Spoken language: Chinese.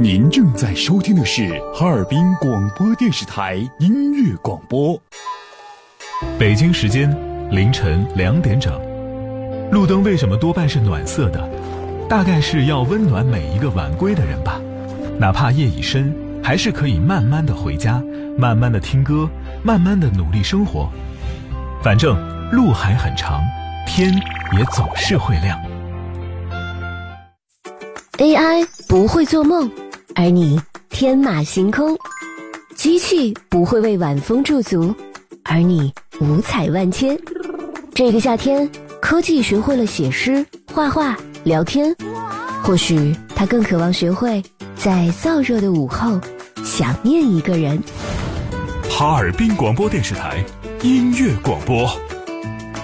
您正在收听的是哈尔滨广播电视台音乐广播。 北京时间凌晨2点整。路灯为什么多半是暖色的？大概是要温暖每一个晚归的人吧。哪怕夜已深，还是可以慢慢的回家，慢慢的听歌，慢慢的努力生活。反正路还很长，天也总是会亮。 AI 不会做梦，而你天马行空；机器不会为晚风驻足，而你五彩万千。这个夏天，科技学会了写诗、画画、聊天，或许它更渴望学会在燥热的午后想念一个人。 哈尔滨广播电视台音乐广播。